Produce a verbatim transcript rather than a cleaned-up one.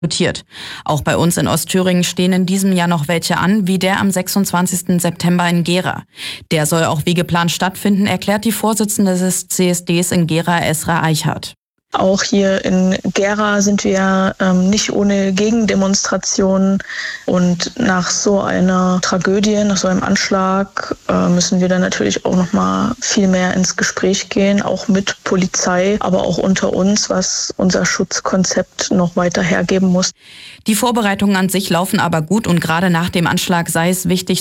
diskutiert. Auch bei uns in Ostthüringen stehen in diesem Jahr noch welche an, wie der am sechsundzwanzigsten September in Gera. Der soll auch wie geplant stattfinden, erklärt die Vorsitzende des C S Ds in Gera, Esra Eichhardt. Auch hier in Gera sind wir ähm, nicht ohne Gegendemonstrationen, und nach so einer Tragödie, nach so einem Anschlag äh, müssen wir dann natürlich auch noch mal viel mehr ins Gespräch gehen, auch mit Polizei, aber auch unter uns, was unser Schutzkonzept noch weiter hergeben muss. Die Vorbereitungen an sich laufen aber gut und gerade nach dem Anschlag sei es wichtig,